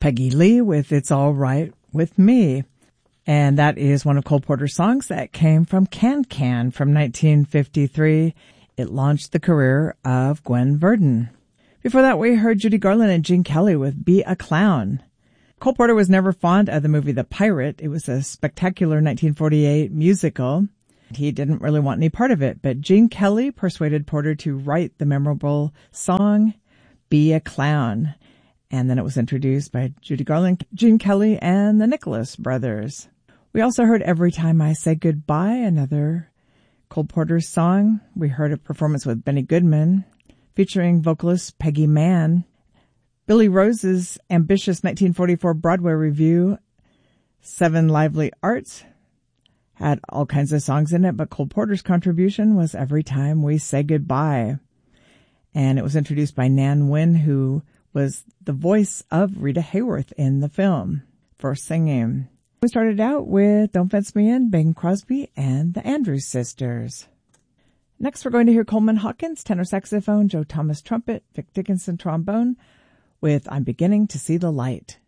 Peggy Lee with It's All Right With Me. And that is one of Cole Porter's songs that came from Can Can from 1953. It launched the career of Gwen Verdon. Before that, we heard Judy Garland and Gene Kelly with Be a Clown. Cole Porter was never fond of the movie The Pirate. It was a spectacular 1948 musical. He didn't really want any part of it, but Gene Kelly persuaded Porter to write the memorable song Be a Clown. And then it was introduced by Judy Garland, Gene Kelly, and the Nicholas brothers. We also heard Every Time I Say Goodbye, another Cole Porter song. We heard a performance with Benny Goodman featuring vocalist Peggy Mann. Billy Rose's ambitious 1944 Broadway review, Seven Lively Arts, had all kinds of songs in it, but Cole Porter's contribution was Every Time We Say Goodbye. And it was introduced by Nan Wynn, who was the voice of Rita Hayworth in the film for singing. We started out with Don't Fence Me In, Bing Crosby and the Andrews Sisters. Next, we're going to hear Coleman Hawkins, tenor saxophone, Joe Thomas trumpet, Vic Dickinson trombone, with I'm Beginning to See the Light.